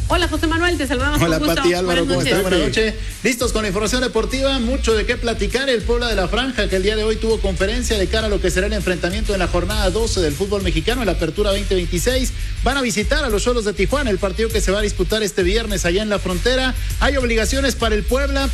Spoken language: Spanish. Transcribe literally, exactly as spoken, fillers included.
Hola, José Manuel, te saludamos. Hola, con gusto. Pati, Álvaro, ¿cómo estás? Buenas noches. noches. Listos con la información deportiva, mucho de qué platicar. El Puebla de la Franja, que el día de hoy tuvo conferencia de cara a lo que será el enfrentamiento en la jornada doce del fútbol mexicano, en la apertura veinte veintiséis. Van a visitar a los Xolos de Tijuana, el partido que se va a disputar este viernes allá en la frontera. Hay obligaciones para el Puebla,